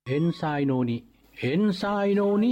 เอนไซโนนิเอนไซโนนิ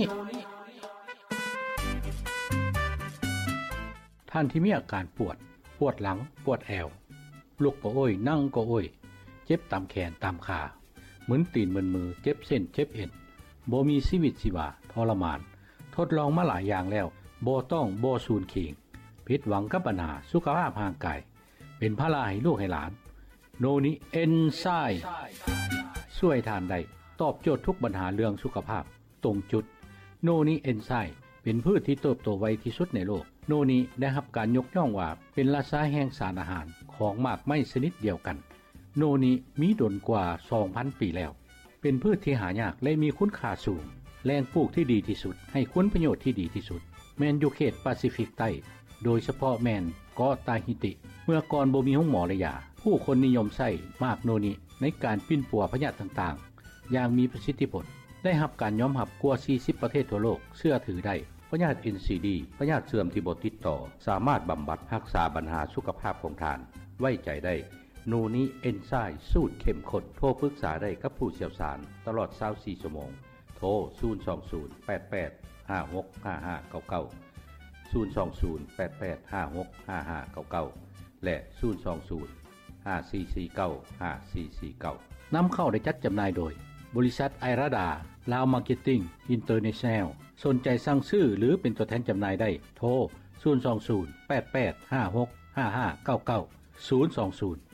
ท่านที่มีอาการปวดหลังปวดแอวลุกก็โอ้ยนั่งก็โอ้ยเจ็บตามแขนตามขาเหมือนตีนเหมือนมือเจ็บเส้นเจ็บเอ็นบ่มีชีวิตชีวาทรมานทดลองมาหลายอย่างแล้วบ่ต้องบ่สูญขิงผิดหวังกับปัญหาสุขภาพร่างกายเป็นภาระให้ลูกให้หลานโนนิเอนไซช่วยทานได้ตอบโจทย์ทุกปัญหาเรื่องสุขภาพตรงจุดโนนิเอนไซเป็นพืชที่เติบโตไวที่สุดในโลกโนนิได้รับการยกย่องว่าเป็นราชาแห่งสารอาหารของหมากไม้ชนิดเดียวกันโนนิมีดนกว่า 2,000 ปีแล้วเป็นพืชที่หายากและมีคุณค่าสูงแหล่งปลูกที่ดีที่สุดให้คุณประโยชน์ที่ดีที่สุดแมนอยู่เขตแปซิฟิกใต้โดยเฉพาะแมนเกาะตาฮิติเมื่อก่อนบ่มีห้องหมอและยาผู้คนนิยมใช้หมากโนนิในการปิ้นปัวพยาธิต่างๆอย่างมีประสิทธิผลได้รับการยอมรับกว่า 40 ประเทศทั่วโลกเชื่อถือได้พยาธิ NCD พยาธิเสื่อมที่บ่ติดต่อสามารถบำบัดรักษาปัญหาสุขภาพของท่านไว้ใจได้โนนิเอนไซม์สูตรเข้มข้นโทรปรึกษาได้กับผู้เชี่ยวชาญตลอด24ชั่วโมงโทร02088565599 02088565599 และ02054495449นำเข้าได้จัดจำหน่ายโดยบริษัทไอราดาลาวมาร์เก็ตติ้งอินเตอร์เนชั่นแนลสนใจสั่งซื้อหรือเป็นตัวแทนจำหน่ายได้โทร02088565599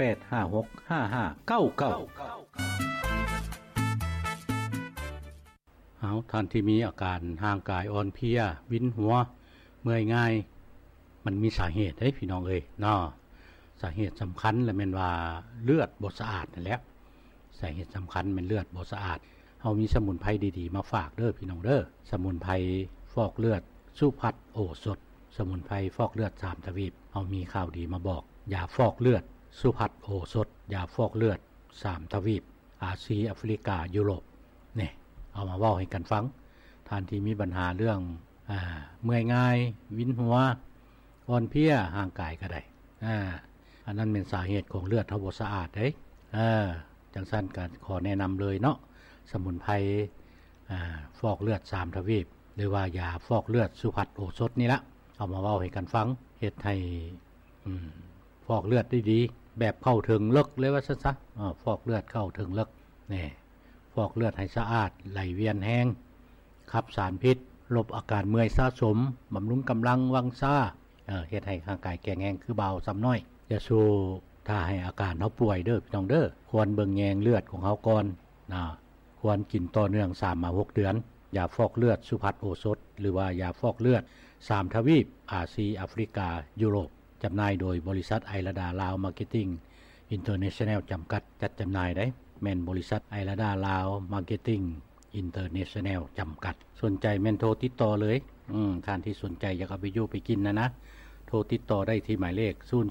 เอาท่านที่มีอาการห่างกายอ่อนเพลียวินหัวเมื่อยง่ายมันมีสาเหตุได้พี่น้องเอ้ยเนาะสาเหตุสำคัญและแม่นว่าเลือดบ่สะอาดนั่นแหละสาเหตุสำคัญแม่นเลือดบ่สะอาดเฮามีสมุนไพรดีๆมาฝากเด้อพี่น้องเด้อสมุนไพรฟอกเลือดสุพัฒน์โอสถสมุนไพรฟอกเลือด3ทวีปเฮามีข่าวดีมาบอกยาฟอกเลือดสุพัฒน์โอสถยาฟอกเลือด3ทวีปอาเซียแอฟริกายุโรปนี่เอามาเว้าให้กันฟังท่านที่มีปัญหาเรื่องเมื่อยง่ายวินหัวอ่อนเพลียห่างกายก็ได้อันนั้นเป็นสาเหตุของเลือดเฮาบ่สะอาดเด้จังซั่นก็ขอแนะนำเลยเนาะสมุนไพรฟอกเลือด3ทวีปหรือว่ายาฟอกเลือดสุพัฒน์โอสถนี่ละเอามาเว้าให้กันฟังเฮ็ดให้ฟอกเลือดได้ดีแบบเข้าถึงลึกเลยว่าซั่นซะฟอกเลือดเข้าถึงลึกนี่ฟอกเลือดให้สะอาดไหลเวียนแห้งขับสารพิษลบอาการเมื่อยสะสมบำรุงกำลังวังซ่าเฮ็ดให้ร่างกายแข็งแรงคือเบาซ้ำน้อยอย่าสู้ถ้าให้อาการเฮาป่วยเด้อพี่น้องเด้อควรเบิ่งแยงเลือดของเฮาก่อนควรกินต่อเนื่อง 3-6 เดือนยาฟอกเลือดสุพัฒน์โอสถหรือว่ายาฟอกเลือด3ทวีปอาเซียแอฟริกายุโรปจำหน่ายโดยบริษัทไอราดาลาวมาร์เก็ตติ้งอินเตอร์เนชั่นแนลจำกัดจัดจำหน่ายได้แม่นบริษัทไอราดาลาวมาร์เก็ตติ้งอินเตอร์เนชั่นแนลจำกัดสนใจแม่นโทรติดต่อเลยท่านที่สนใจอยากเอาไปอยู่ไปกินนะโทรติดต่อได้ที่หมายเลข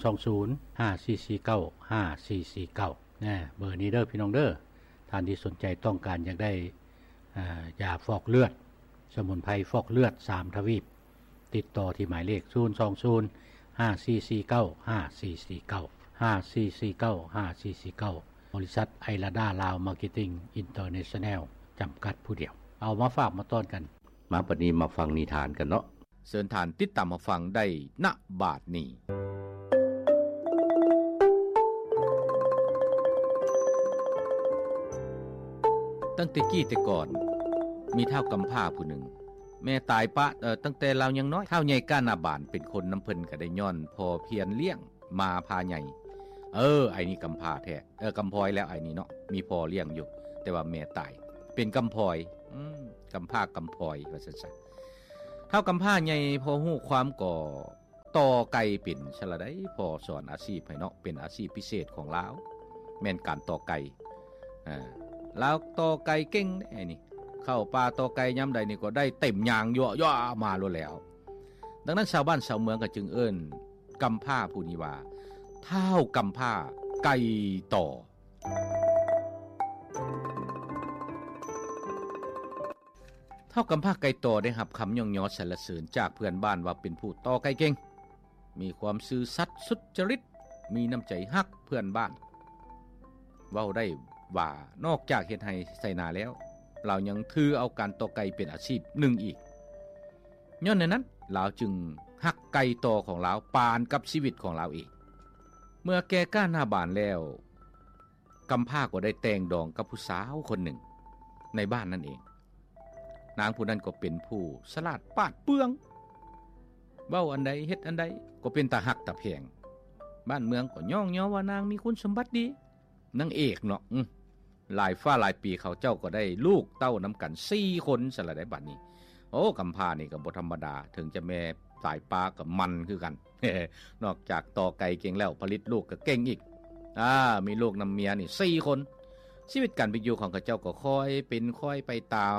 02054495449เบอร์นี้เด้อพี่น้องเด้อท่านที่สนใจต้องการอยากได้ยาฟอกเลือดสมุนไพรฟอกเลือด3ทวีปติดต่อที่หมายเลข020544954495449บริษัทไอราดาลาวมาร์เก็ตติ้งอินเตอร์เนชั่นแนลจำกัดผู้เดียวเอามาฝากมาต้อนกันมาปนี้มาฟังนิทานกันเนาะเชิญท่านติดตามมาฟังได้ณบัดนี้ตั้งแต่กี้แต่ก่อนมีเฒ่ากำพร้าผู้หนึ่งแม่ตายปะตั้งแต่เรายังน้อยเฒ่าใหญ่ก้านาบานเป็นคนน้ำเพิ่นก็ได้ย้อนพอเพียรเลี้ยงมาพาใหญ่ไอ้นี่กำพร้าแท้กำพลอยแล้วไอ้นี่เนาะมีพอเลี้ยงอยู่แต่ว่าแม่ตายเป็นกำพลอยกำพร้ากำพลอยว่าซั่นๆเฒ่ากำพร้าใหญ่พอฮู้ความก่อต่อไก่เป็นซะละได้พอสอนอาชีพให้เนาะเป็นอาชีพพิเศษของลาวแม่นการต่อไก่ลาวต่อไก่เก่งไอ้นี่เข้าป่าต่อไก่ยามใดนี่ก็ได้เต็มยางยั่วๆมาแล้วดังนั้นชาวบ้านชาวเมืองก็จึงเอิ้นกำพร้าผู้นี้ว่าเฒ่ากำพร้าไก่ต่อเฒ่ากำพร้าไก่ต่อได้รับคำย่องยอสรรเสริญจากเพื่อนบ้านว่าเป็นผู้ต่อไก่เก่งมีความซื่อสัตย์สุจริตมีน้ำใจฮักเพื่อนบ้านเว้าได้ว่านอกจากเฮ็ดให้ใส่นาแล้วเรายังถือเอาการต่อไก่เป็นอาชีพหนึ่งอีกย้อนในนั้นเราจึงหักไก่ต่อของเราปานกับชีวิตของเราเองเมื่อแก่ก้าหน้าบ้านแล้วกำพร้าก็ได้แต่งดองกับผู้สาวคนหนึ่งในบ้านนั่นเองนางผู้นั้นก็เป็นผู้ฉลาดปาดเปืองเว้าอันใดเฮ็ดอันใดก็เป็นตาหักตาแพงบ้านเมืองก็ย่องย่อว่านางมีคุณสมบัติดีนางเอกเนาะหลายฟ้าหลายปีเขาเจ้าก็ได้ลูกเต้านำกัน4คนซะละได้บัดนี้โอ้กำพร้านี่ก็บ่ธรรมดาถึงจะแม่สายปลากับมันคือกัน นอกจากต่อไก่เก่งแล้วผลิตลูกก็เก่งอีกมีลูกนำเมียนี่4คนชีวิตการเป็นอยู่ของเขาเจ้าก็ค่อยเป็นค่อยไปตาม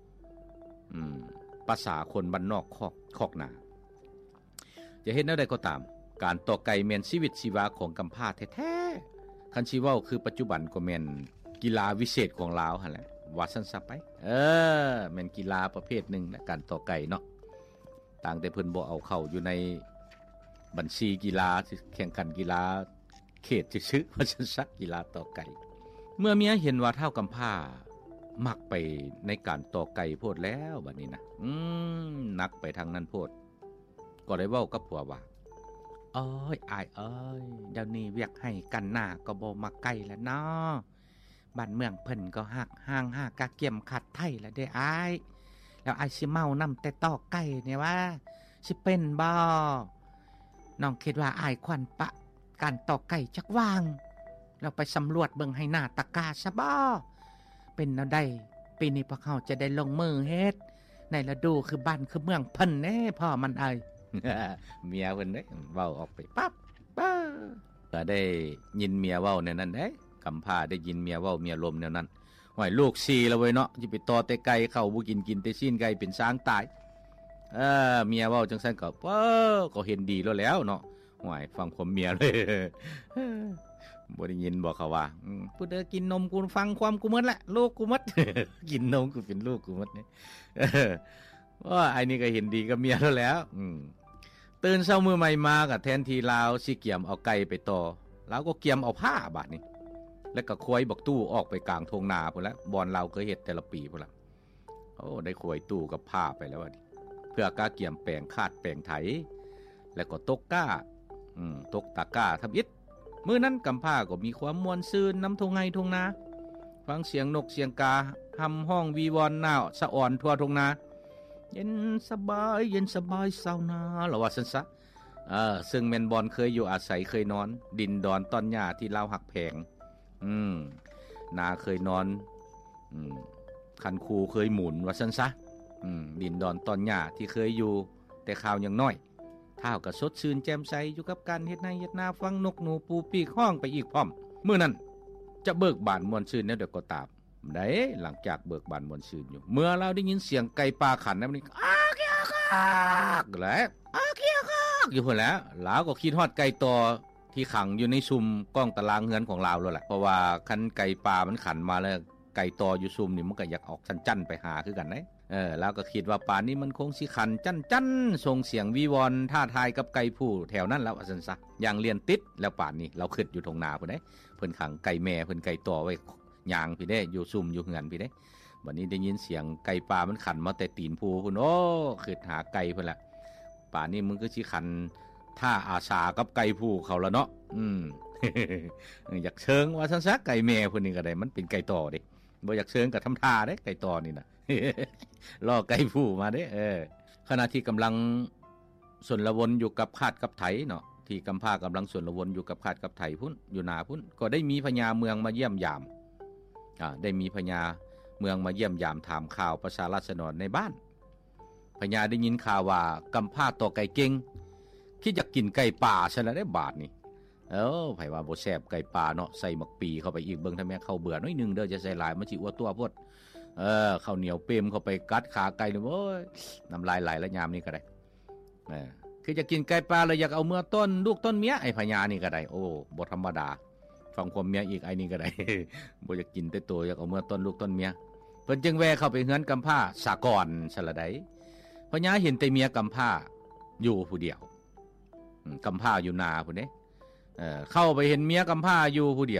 ภาษาคนบ้านนอกคอกนาจะเห็นแนวใดก็ตามการต่อไก่แม่นชีวิตชีวาของกำพร้าแท้ๆคันสิเว้าคือปัจจุบันก็แม่นกีฬาวิเศษของลาวหั่นแหละว่าซั่นซะไปแม่นกีฬาประเภทหนึ่งนะการต่อไก่เนาะต่างแต่เพิ่นบ่เอาเข้าอยู่ในบัญชีกีฬาแข่งขันกีฬาเขตซื่อๆว่าซั่นซะกีฬาต่อไก่เมื่อเมียเห็นว่าเฒ่ากำพร้ามักไปในการต่อไก่โพดแล้วบัดนี้นะนักไปทางนั้นโพดก็ได้เว้ากับผัวว่าโอ้ยอ้ายเอ้ยเดี๋ยวนี้เวียกให้กันหน้าก็บ่มาไกลแล้วเนาะบ้านเมืองเพิ่นก็ฮักห่างหากะเกี่ยมขัดไทยแล้วเด้อ้ายแล้วอ้ายสิเมานำแต่ต่อไก่เนี่ยว่าสิเป็นบ่น้องคิดว่าอ้ายควรปะการต่อไก่จักวางแล้วไปสำรวจเบิ่งให้หน้าตะกาซะบ่เป็นแนวใดปีนี้พวกเขาจะได้ลงมือเฮ็ดในฤดูคือบ้านคือเมืองเพิ่นแน่พ่อมันเอ้ย เมียเพิ่นเด้เว้าออกไปปั๊บก็ได้ยินเมียเว้าแนวนั้นเด้กำพร้าได้ยินเมียเว้าเมียลมแนวนั้นห้อยลูก4แล้วเว้ยเนาะสิไปต่อแต่ไก่เข้าบ่กินแต่ซีนไก่เป็นช้างตายเมียเว้าจังซั่นก็เห็นดีแล้วเนาะห้อยฟังความเมียเลย บ่ได้ยินบอกเขาว่าผู้เด้อกินนมกูฟังความกูหมดแหละลูกกูหมด กินนมกูเป็นลูกกูหมดนี่ว่าไอ้นี่ก็เห็นดีกับเมียแล้วตื่นเช้ามื้อใหม่มาก็แทนที่ลาวสิเกี่ยมเอาไก่ไปต่อลาวก็เกี่ยมเอาผ้าบาดนี้แล้วก็ควยบักตู้ออกไปกลางทุ่งนาพุ่นแล้วบ่อนเราเคยเฮ็ดแต่ละปีพุ่นล่ะโอ้ได้ควยตู้กับผ้าไปแล้วว่าดิเพื่อกาเกี่ยมแปลงคาดแปลงไถแล้วก็ตกก้าตกตะก้าทำอิฐมื้อนั้นกำพร้าก็มีความม่วนซื่นนำทุ่งไห้ทุ่งนาฟังเสียงนกเสียงกาหำห้องวีวอนหน้าสะอ่อนทั่วทุ่งนาเย็นสบายเศร้านาล่ะว่าซั่นซะซึ่งแม่นบอนเคยอยู่อาศัยเคยนอนดินดอนต้นหญ้าที่ลาวหักแพงนาเคยนอนคันคูเคยหมุนว่าซั่นซะดินดอนต้นหญ้าที่เคยอยู่แต่ข่าวยังน้อยท้าวก็สดชื่นแจ่มใสอยู่กับการเฮ็ดไร่เฮ็ดนาฟังนกหนูปูปีกฮ้องไปอีกพร้อมมื้อนั้นจะเบิกบานม่วนชื่นแนวใดก็ตามได้หลังจากเบิกบานม่วนชื่นอยู่เมื่อเราได้ยินเสียงไก่ป่าขันนั้นนี่เกี้ยๆแล้วเกี้ยๆอยู่พุ่นแล้วลาวก็คิดฮอดไก่ต่อที่ขังอยู่ในซุมกล้องตารางเฮือนของลาวแล้วแหละเพราะว่าคันไก่ป่ามันขันมาแล้วไก่ต่ออยู่ซุมนี่มันก็อยากออกจั่นๆไปหาคือกันเด้แล้วก็คิดว่าป่านนี้มันคงสิขันจั่นส่งเสียงวีวอนท่าทายกับไก่ผู้แถวนั้นแล้วว่าซั่นซะอย่างเรียนติดแล้วป่านนี้เราคิดอยู่ทงนาพุ่นเด้เพิ่นขังไก่แม่เพิ่นไก่ต่อไว้ย่างพี่เด้อยู่ซุ่มอยู่เฮือนพี่เด้บัดนี้ได้ยินเสียงไก่ป่ามันขันมาแต่ตีนผู้พุ่นโอ้คิดหาไก่พุ่นล่ะป่านนี้มึงก็สิขันท่าอาสากับไก่ผู้เขาละเนาะอยากเชิงว่าซั่นซะไก่แม่พุ่นนี่ก็ได้มันเป็นไก่ต่อเด้บ่อยากเชิงก็ทำท่าเด้ไก่ต่อนี่น่ะ ล่อไก่ผู้มาเด้ขณะที่กำลังสนละวนอยู่กับคาดกับไถเนาะที่กำพร้ากำลังสนละวนอยู่กับคาดกับไถพุ่นอยู่นาพุ่นก็ได้มีพญาเมืองมาเยี่ยมยามได้มีพญาเมืองมาเยี่ยมยามถามข่าวประชาราษฎรในบ้านพญาได้ยินข่าวว่ากำพร้าต่อไก่เก่งคิดอยากกินไก่ป่าซะแล้วได้บาดนี่ไผว่าบ่แซ่บไก่ป่าเนาะใส่หมักปีเข้าไปอีกเบิ่งถ้าแม่เข้าเบื่อน้อยนึงเด้อจะใส่หลายมันสิอ้วตัวพดข้าวเหนียวเปมเข้าไปกัดขาไก่เลยโอ้ยน้ำลายไหลแล้วยามนี้ก็ได้คือจะกินไก่ปลาเลยอยากเอาเมื่อต้นลูกต้นเมียไอ้พญานี่ก็ได้โอ้บ่ธรรมดาฟังความเมียอีกไอ้นี่ก็ได้ บ่อยากกินแต่ตัวอยากเอาเมื่อต้นลูกต้นเมียเพิ่นจึงแวะเข้าไปเฮือนกำพร้าสากรซะละไดพญาเห็นแต่เมียกำพร้าอยู่ผู้เดียวกำพร้าอยู่นาพุ่นเด้เข้าไปเห็นเมียกำพร้าอยู่ผู้เดียว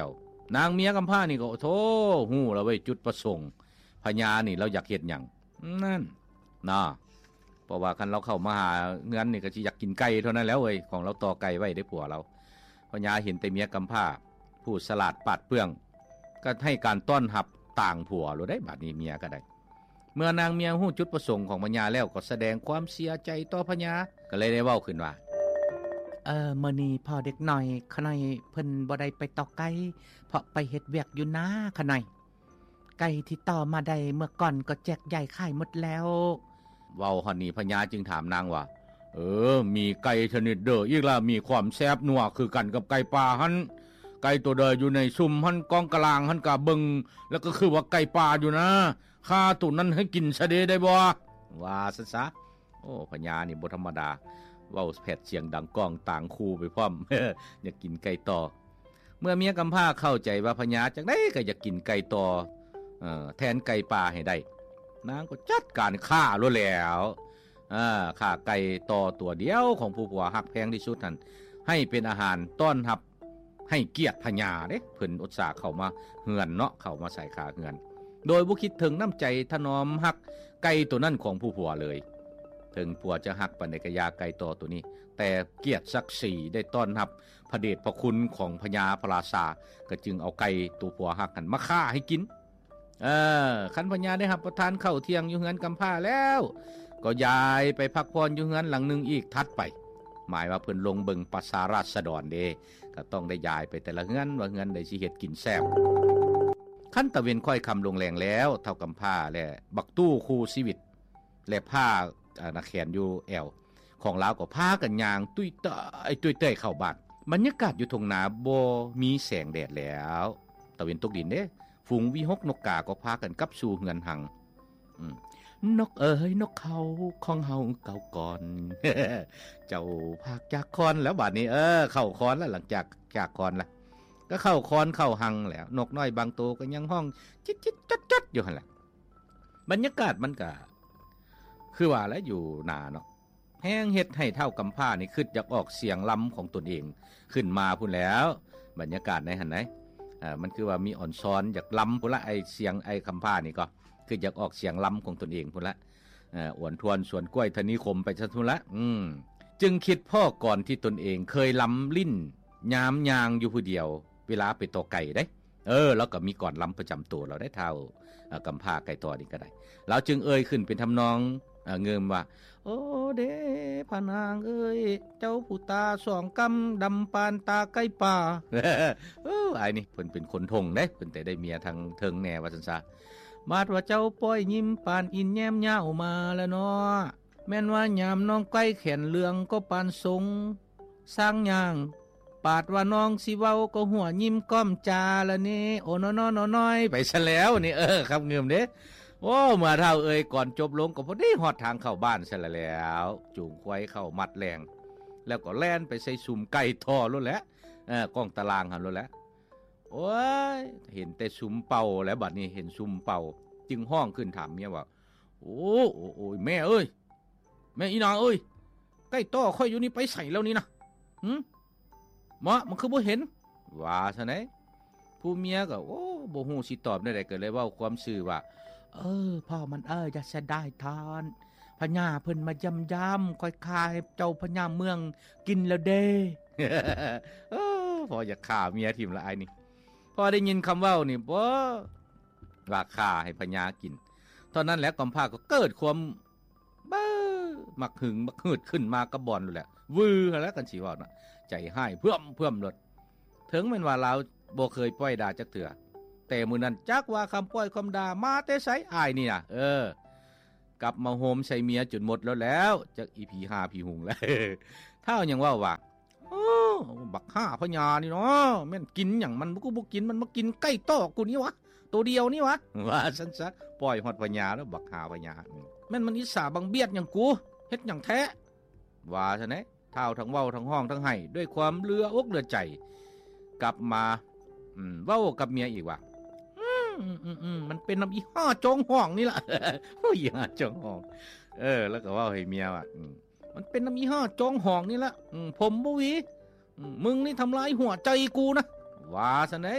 นางเมียกำพร้านี่ก็โธ่ฮู้แล้วเว้ยจุดประสงค์พญานี่เราอยากเฮ็ดหยังนั่นนะเพราะว่าคันเราเข้ามาหาเงินนี่ก็สิอยากกินไก่เท่านั้นแล้วเว้ยของเราต่อไก่ไว้ได้ผัวเราพญาเห็นแต่เมียกำพร้าผู้สลาดปาดเปื้องก็ให้การต้อนรับต่างผัวโลดได้บัดนี้เมียก็ได้เมื่อนางเมียฮู้จุดประสงค์ของพญาแล้วก็แสดงความเสียใจต่อพญาก็เลยได้เว้าขึ้นว่ามื้อนี้พ่อเด็กน้อยขะน้อยเพิ่นบ่ได้ไปต่อไก่เพราะไปเฮ็ดเวียกอยู่นาขะน้อยไก่ที่ต่อมาได้เมื่อก่อนก็แจกใหญ่ขายหมดแล้วเว้าฮอดนี้พญาจึงถามนางว่ามีไก่ชนิดเด้ออีกล่ะมีความแซ่บนัวคือกันกับไก่ป่าหั่นไก่ตัวเด้ออยู่ในซุ่มหั่นกองกลางหั่นก็เบิ่งแล้วก็คือว่าไก่ป่าอยู่นะข้าตัวนั้นให้กินซะเด้ได้บ่ว่าซะโอ้พญานี่บ่ธรรมดาเว้าแผดเสียงดังก้องต่างคู่ไปพร้อม อยากกินไก่ต่อเมื่อเมียกำพร้าเข้าใจว่าพญาจังได๋ก็อยากกินไก่ต่อแทนไก่ป่าให้ได้นางก็จัดการฆ่าโลดแล้วฆ่าไก่ต่อตัวเดียวของผู้ผัวฮักแพงที่สุดนั่นให้เป็นอาหารต้อนรับให้เกียรติพญาเด้เพิ่นอุตส่าห์เข้ามาเฮือนเนาะเข้ามาใส่ขาเฮือนโดยบ่คิดถึงน้ำใจถนอมฮักไก่ตัวนั้นของผู้ผัวเลยถึงผัวจะฮักปานใดก็ยาไก่ต่อตัวนี้แต่เกียรติศักดิ์ศรีได้ต้อนรับพระเดชพระคุณของพญาพระราชาก็จึงเอาไก่ตัวผัวฮักกันมาฆ่าให้กินคันพญาได้รับประทานข้าวเที่ยงอยู่เฮือนกำพร้าแล้วก็ย้ายไปพักผ่อนอยู่เฮือนหลังนึงอีกถัดไปหมายว่าเพิ่นลงเบิ่งประสาราษฎรเด้ก็ต้องได้ย้ายไปแต่ละเฮือนว่าเฮือนได้สิเฮ็ดกินแซ่บคันตะเวนค่อยค่ำลงแรงแล้วเท่ากำพร้าและบักตู้คู่ชีวิตและผ้านาแขนอยู่แอวของลาวก็พากันย่างตุ้ยเต้ยเข้าบ้านบรรยากาศอยู่ทุ่งนาบ่มีแสงแดดแล้วตะเวนตกดินเด้ฝูงวิหกนกกาก็พากันกลับสู่เฮือนหังนกเอ๋ยนกเขาของเฮาเก่าก่อน เจ้าภาคจากคอนแล้วบัดนี้เข้าคอนแล้วหลังจากคอนล่ะก็เข้าคอนเข้าหังแล้วนกน้อยบางตัวก็ยังห้องจิ๊ดๆจัดๆอยู่หั่นแหละบรรยากาศมันก็คือว่าแล้วอยู่นาเนาะแห้งเฮ็ดให้เท่ากำพร้านี่คิดอยากออกเสียงลำของตนเองขึ้นมาพุ่นแล้วบรรยากาศในหั่นไหนมันคือว่ามีอ่อนซ้อนอยากลำพุ่นละไอเสียงไอกำพร้านี่ก็คืออยากออกเสียงลำของตนเองพุ่นละอ้วนทวนสวนกล้วยทนิคมไปซะพุ่นละจึงคิดพ่อก่อนที่ตนเองเคยลำลิ้นยามยางอยู่ผู้เดียวเวลาไปต่อไก่ได้แล้วก็มีก่อนลำประจำตัวเราได้เท่ากำพร้าไก่ต่อนี่ก็ได้เราจึงขึ้นเป็นทำนองเงิมว่าโอ้เด้พนางเจ้าผู้ตาสองกำดำปานตาไก่ป่าไอ้นี่เพิ่นเป็นคนทงเด้เพิ่นแต่ได้เมียทางเทิงแน่ว่าซั่นซะมาดว่าเจ้าป้อยยิ้มปานอินแย้มยาวมาแล้วเนาะแม่นว่ายามน้องไก่แขนเหลืองก็ปานสงสร้างย่างปาดว่าน้องสิเว้าก็หัวยิ้มก้อมจาละนี่โอ้น้อยๆไปซะแล้วนี่ครับเงิมเด้โอ้เมื่อเท่าก่อนจบลงก็พอดีฮอดทางเข้าบ้านซะแล้วจูงควายเข้ามัดแรงแล้วก็แล่นไปใส่ซุ่มไก่ท่อโลดแหละกองตารางหั่นโลดแหละโอ้ยเห็นแต่ซุ่มเป่าแล้วบัดนี้เห็นซุ่มเป่าจึงห้องขึ้นถามเมียว่าโอ้แม่แม่อีนางไก่ต่อค่อยอยู่นี่ไปใส่แล้วนี่นะมันคือบ่เห็นว่าซะไหนผู้เมียก็โอ้บ่ฮู้สิตอบได้ก็เลยเว้าความซื่อว่าพ่อมันอย่าเสียดายทานพญาเพิ่นมายำๆค่อยคายเจ้าพญาเมืองกินแล้วเด้ พออยากฆ่าเมียทิ่มละไอ้นี่พอได้ยินคำเว้านี่บ่ว่าฆ่าให้พญากินตอนนั้นแหละกำพร้าก็เกิดความมักหึงมักหืดขึ้นมากระบอนนั่นแหละวือแล้วกันสิว่าน่ะใจให้เพิ่มรถถึงแม้นว่าเราบ่เคยปล่อยด่าจักเทื่อแต่มื้อนั้นจักว่าคำปล่อยคำด่ามาแต่ไสอ้ายนี่น่ะกลับมาโฮมใส่เมียจนหมดแล้วจักอีผีหาผีหุงแล้วเท่ายังว่าบักฆ่าพญานี่เนาะแม่นกินหยังมันกูบ่กินมันมากินไก่ตอกกูนี่วะตัวเดียวนี่วะว่าซั่นซะปล่อยฮอดพญาแล้วบักฆ่าพญาแม่นมันอิสาบังเบียดหยังกูเฮ็ดหยังแท้ว่าซั่นแหละเท่าทั้งเว้าทั้งห้องทั้งให้ด้วยความเลืออกเลือใจกลับมาเว้ากับเมียอีกว่ามันเป็นน้ำอีห่าจองห้องนี่ล่ะอีห่าจองห้องแล้วก็เว้าให้เมียว่ามันเป็นน้ำอีห่าจองห้องนี่ล่ะผมบ่หวีมึงนี่ทำลายหัวใจกูนะว่าซั่นเด้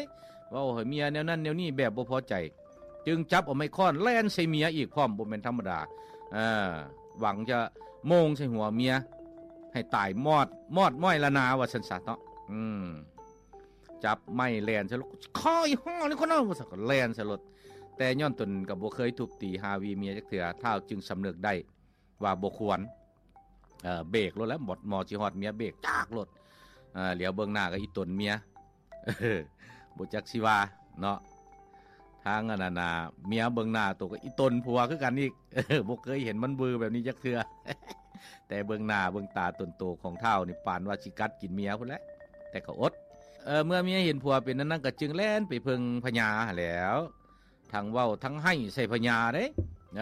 เว้าให้เมียแนวนั้นแนวนี้แบบบ่พอใจจึงจับเอาไม้ค้อนแล่นใส่เมียอีกพร้อมบ่แม่นธรรมดาหวังจะโมงใส่หัวเมียให้ตายมอดม้อยละนาว่าซั่นซะเนาะจับไม้แล่นใส่รถคอยฮ้อนี่คนนั้นว่าซั่นก็แล่นใส่รถแต่ย้อนตนก็บ่เคยทุบตีหาวีเมียจักเทื่อท้าวจึงสำนึกได้ว่าบ่ควรเบรกรถแล้วหมอสิฮอดเมียเบรกจากรถเหลียวเบิ่งหน้าก็อีตนเมียบ่จักสิว่าเนาะทางอันนั้นน่ะเมียเบิ่งหน้าตัวก็อีตนผัวคือกันอีกบ่เคยเห็นมันบือแบบนี้จักเทื่อ แต่เบิ่งหน้าเบิ่งตาตนโตของเฒ่านี่ปานว่าสิกัดกินเมียพุ่นแหละแต่ก็อดเมื่อเมียเห็นผัวเป็นนั้นก็จึงแล่นไปเพิ่งพญาแหล้วทั้งเว้าทั้งให้ใส่พญาเด้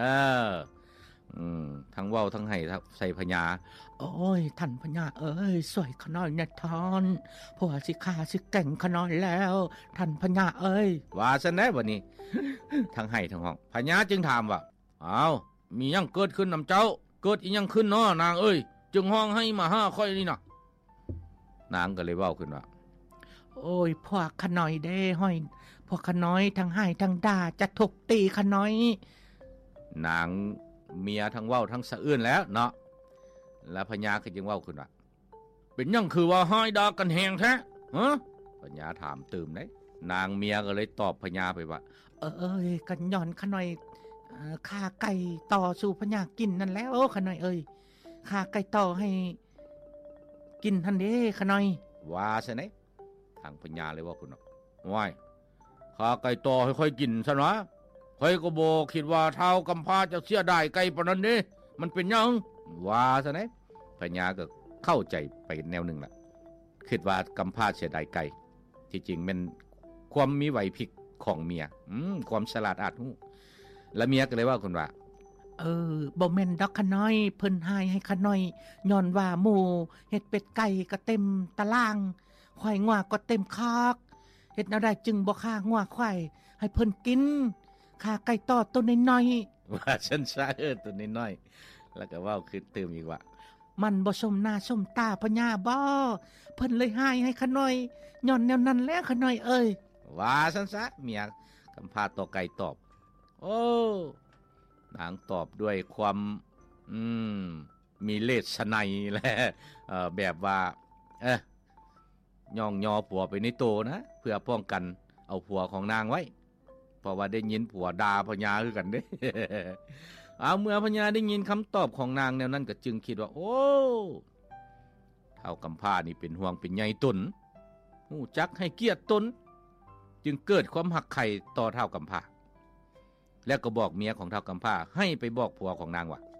ทั้งเว้าทั้งให้ใส่พญาโอ้ยท่านพญาเอ้ยสวยขน้อยนะท่านผัวสิฆ่าสิแก่งขน้อยแล้วท่านพญาเอ้ยว่าซั่นแน่บัดนี้ ทั้งให้ทั้งห้องพญาจึงถามว่าอ้าวมีหยังเกิดขึ้นนำเจ้าเกิดอีหยังขึ้นเนาะนางเอ้ยจึงห้องให้มาหาค่อยนี่น่ะนางก็เลยเว้าขึ้นว่าโอ้ยพวกขน้อยเด้ห้อยพวกขน้อยทั้งให้ทั้งด่าจะทุบตีขน้อยนางเมียทั้งเว้าทั้งสะอื้นแล้วเนาะแล้วพญาก็จึงเว้าขึ้นว่าเป็นหยังคือว่าให้ด่ากันแฮงแท้ฮะพญาถามตื่มได้นางเมียก็เลยตอบพญาไปว่าเอ้ยกันย้อนขน้อยฆ่าไก่ต่อสู่พญากินนั่นแล้วขน้อยเอ้ยฆ่าไก่ต่อให้กินทันเด้ขน้อยว่าซะไหนทางพญาเลยว่าคุณว้ายฆ่าไก่ต่อให้ค่อยกินซะนะค่อยก็บ่คิดว่าเฒ่ากำพร้าจะเสียดายไก่ปานนั้นเด้มันเป็นหยังว่าซะไหนพญาก็เข้าใจไปแนวนึงล่ะคิดว่ากำพร้าเสียดายไก่ที่จริงมันความมีไหวพริบของเมียความฉลาดอาจรู้แล้วเมียก็เลยว่าคุณว่าบ่แม่นดอกขน้อยเพิ่นหายให้ขน้อยย้อนว่าหมู่เฮ็ดเป็ดไก่ก็เต็มตารางควายงัวก็เต็มคอกเฮ็ดแนวใดจึงบ่ฆ่างัวควายให้เพิ่นกินฆ่าไก่ต่อตัวน้อยๆว่าฉันซะตัวน้อยๆแล้วก็เว้าขึ้นตื่มอีกว่ามันบ่สมหน้าสมตาพญาบ่เพิ่นเลยหายให้ขน้อยย้อนแนวนั้นแล้วขน้อยเอ้ยว่าซั่นซะเมียกำพร้าต่อไก่ตอบโอ้นางตอบด้วยความมีเลสไนแหละแบบว่าย่องยอผัวไปในโตนะเพื่อป้องกันเอาผัวของนางไว้เพราะว่าได้ยินผัวด่าพญาคือกันเด้ เอาเมื่อพญาได้ยินคำตอบของนางแนวนั้นก็จึงคิดว่าโอ้เฒ่ากำพร้านี่เป็นห่วงเป็นใยตนฮู้จักให้เกียรติตนจึงเกิดความหักใคร่ต่อเฒ่ากำพร้าแล้วก็บอกเมียของเฒ่ากำพร้าให้ไปบอกผัวของนางว่า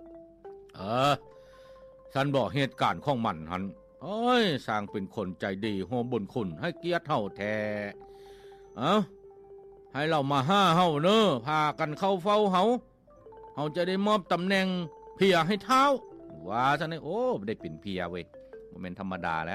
ฉันบอกเหตุการณ์ของมันหันสร้างเป็นคนใจดีโหบุญคุณให้เกียรติเฮาแท้ให้เรามาห้าเฮาเน้อพากันเข้าเฝ้าเฮาจะได้มอบตำแหน่งเพียให้เท้าว่าซะนี่โอ้ได้เป็นเพียเว้ยบ่แม่นธรรมดาแล้ว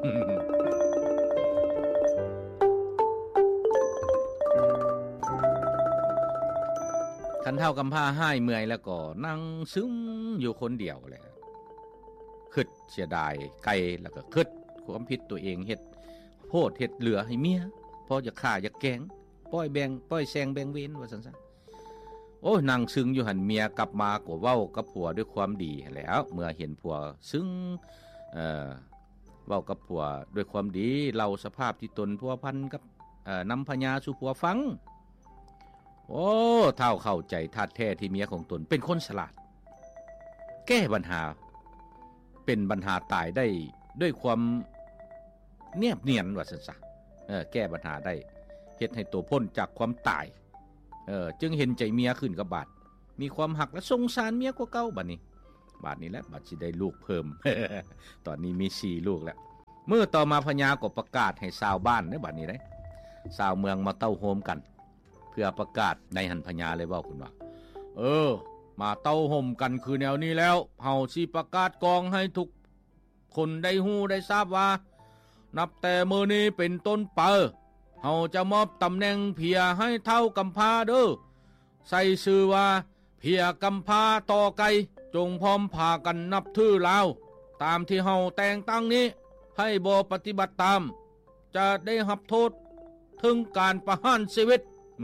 คันเฒ่ากำพร้าหายเมื่อยแล้วก็นั่งซึมอยู่คนเดียวแหละคิดเสียดายไกลแล้วก็คิดความผิดตัวเองเฮ็ดโพดเฮ็ดเหลือให้เมียพอจะฆ่าจะแกล้งปล่อยแซงแบ่งเว้นว่าซั่นๆโอ้นั่งซึ้งอยู่หั่นเมียกลับมาก็เว้ากับผัวด้วยความดีแล้วเมื่อเห็นผัวซึ้งเว้ากับผัวด้วยความดีเล่าสภาพที่ตนพัวพันกับนำพญาสู่ผัวฟังโอ้เฒ่าเข้าใจธาตุแท้ที่เมียของตนเป็นคนฉลาดแก้ปัญหาเป็นปัญหาตายได้ด้วยความเนียบเนียนว่าซั่นซะแก้ปัญหาได้เฮ็ดให้ตัวพ้นจากความตายจึงเห็นใจเมียขึ้นกับบาดมีความหักและสงสารเมียกว่าเก่าบัดนี้แหละบัดสิได้ลูกเพิ่ม ตอนนี้มี4ลูกแล้วเมื่อต่อมาพญาก็ประกาศให้ชาวบ้านในบัดนี้ได้ชาวเมืองมาเต้าโฮมกันเพื่อประกาศในหันพญาเลยเว้าขึ้นว่ามาเต้าห่มกันคือแนวนี้แล้วเฮาสิประกาศกองให้ทุกคนได้ฮู้ได้ทราบว่านับแต่มื้อนี้เป็นต้นไปเฮาจะมอบตำแหน่งเพียให้เฒ่ากำพร้าเด้อใส่ชื่อว่าเพียกำพร้าต่อไก่จงพร้อมพากันนับถือลาวตามที่เฮาแต่งตั้งนี้ให้บ่ปฏิบัติตามจะได้รับโทษถึงการประหารชีวิต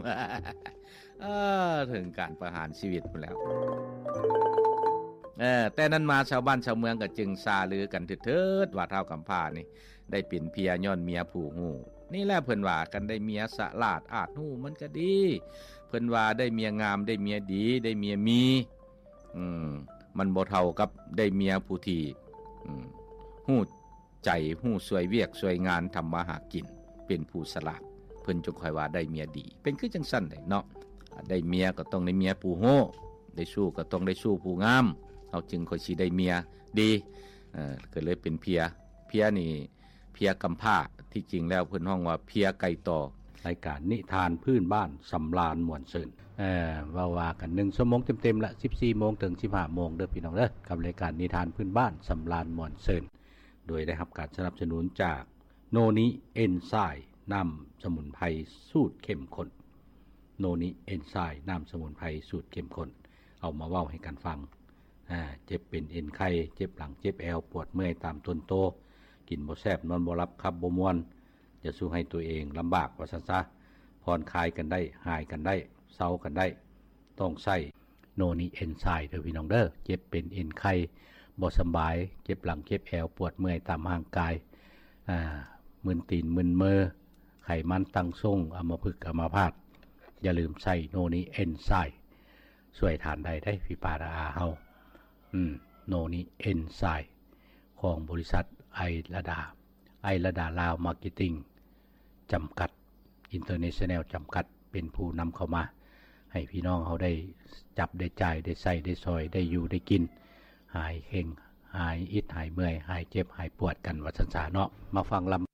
ถึงการประหารชีวิตไปแล้วแต่นั้นมาชาวบ้านชาวเมืองก็จึงซาลือกันเถิดว่าเฒ่ากำพร้านี่ได้เป็นเพียย้อนเมียผู้ฮู้นี่แหละเพิ่นว่ากันได้เมียสะลาดอาจฮู้มันก็ดีเพิ่นว่าได้เมียงามได้เมียดีได้เมียมีมันบ่เท่ากับได้เมียผู้ที่ฮู้ใจฮู้ช่วยเวียกช่วยงานทำมาหากินเป็นผู้สลาดเพิ่นจงค่อยว่าได้เมียดีเป็นคือจังซั่นได้เนาะได้เมียก็ต้องได้เมียผู้โหได้สู้ก็ต้องได้สู้ผู้งามเฮาจึงค่อยสิได้เมียดีก็เลยเป็นเพียนี่เพียกำพร้าที่จริงแล้วเพิ่นฮ้องว่าเพียไก่ต่อรายการนิทานพื้นบ้านสำราญม่วนซื่นว่ากัน1ชั่วโมงเต็มๆละ 14:00 นถึง 15:00 นเด้อพี่น้องเด้อกับรายการนิทานพื้นบ้านสำราญม่วนซื่นโดยได้รับการสนับสนุนจากโนนิเอนไซม์น้ำสมุนไพรสูตรเข้มข้นโนนิเอนไซม์น้ำสมุนไพรสูตรเข้มข้นเอามาเว้าให้กันฟังเจ็บเป็นเอ็นไข้เจ็บหลังเจ็บแอวปวดเมื่อยตามต้นโตกินบ่แซ่บนอนบ่หลับขับบ่ม่วนจะสู้ให้ตัวเองลำบากว่าซั่นซะผ่อนคลายกันได้หายกันได้เซากันได้ต้องใช้โนนิเอนไซม์เด้อพี่น้องเด้อเจ็บเป็นเอ็นไข้บ่สบายเจ็บหลังเจ็บแอวปวดเมื่อยตามร่างกายมึนตีนมึนมือไขมันตั้งทรงอัมพฤกษ์อัมพาตอย่าลืมใส่โนนิเอนไซม์ช่วยทานได้พี่ปาราอาเฮาโนนิเอนไซม์ของบริษัทไอระดาลาวมาร์เก็ตติ้งจำกัดอินเตอร์เนชั่นแนลจำกัดเป็นผู้นำเข้ามาให้พี่น้องเขาได้จับได้จ่ายได้ใส่ได้ซอยได้อยู่ได้กินหายเข่งหายอิดหายเมื่อยหายเจ็บหายปวดกันว่าซั่นซะเนาะมาฟังลำ